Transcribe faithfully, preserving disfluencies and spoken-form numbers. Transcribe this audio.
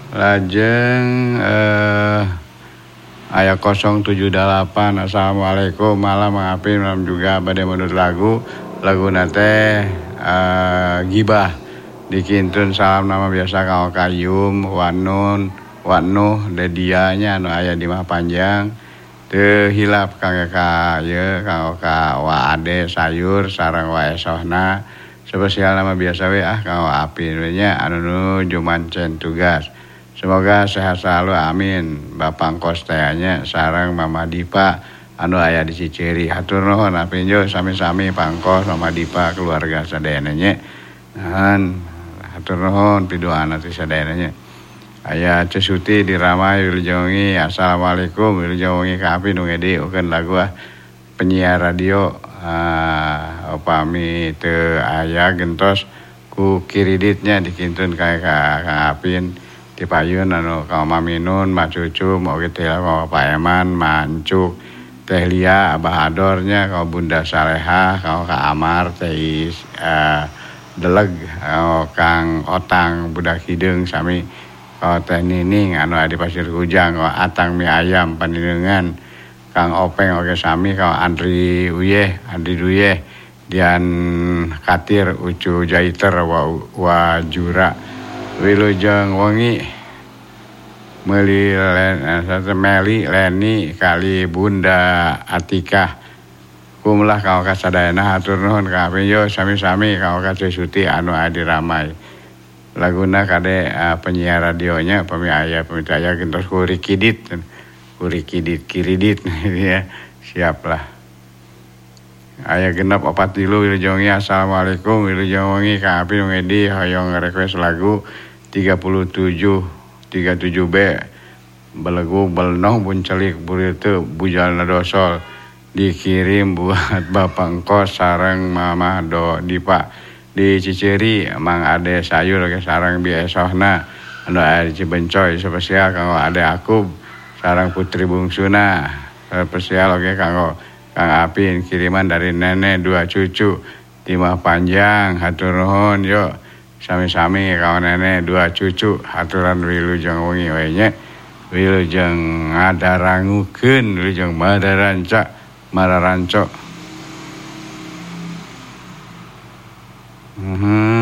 Lajeng eh aya nol tujuh delapan. Assalamualaikum malam ngapin malam juga bade menurut lagu lagu nate uh, gibah dikintun salam nama biasa kang Kayum Wanun Wanuh dedianya anu aya di mah panjang teu hilap kang ka ye kang ka waade sayur sareng wae sohna spesial nama biasa we ah kang apin we nya anu jumancen tugas. Semoga sehat selalu amin. Bapak Kostanya sareng Mama Dipa anu aya di Ciceri. Hatur nuhun apinjo sami-sami Pangkos Mama Dipa keluarga sadayana nya. Nahan hatur nuhun pidoana ti sadayana nya. Aya Cesuti di Ramai Wilujeng. Assalamualaikum Wilujeng ka api nu ngedeukeun lagu ah penyiar radio ah upami teu aya gentos ku kiriditnya dikintun ka ka apin. Di payun anu ka Maminun, Macucu, moge teh ka Pak Eman, Mancuk, Teh Lia, Abah Adornya, ka Bunda Saleha, ka ka Amar, Teh uh, Deleg, uh, Kang Otang, Budak Hideung sami ka Teh Nining anu adi Pasir Kujang, ka Atang Mie Ayam Pandileungan, Kang Openg oge sami ka Andri Uyeh, Andri Duyeh, Dian Katir, Ucu Jaiter, wa, wa Jura. Wilujeng wengi meuli satu Meli Leni kali Bunda Atikah kumlah kau kasadayana hatur nuhun ka pinjo sami-sami kau ka Cesuti anu adi Ramai laguna kade uh, penyiar radionya pami aya pamitaya gentos kuri kidit kuri kidit kiridit ya siaplah aya genep opat tilu Wilujeng. Assalamualaikum Wilujeng wengi ka api nu ngedi hoyong request lagu tiga puluh tujuh tiga puluh tujuh B belegu belnoh buncelik buritu bujalna dosol dikirim buat Bapak Engkos sareng Mama Do Dipa di Ciceri Mang Ade sayur ke sareng biasohna anu aya di Cibencoy spesial kanggo Ade Akub sareng putri bungsuna spesial oge kanggo Kang Apin kiriman dari nenek dua cucu timah panjang hatur nuhun yo sami-sami kawan nenek dua cucu haturan Wilujeng wengi we nya Wilujeng ngadarangukeun Wilujeng madaranca mararanco. Mhm.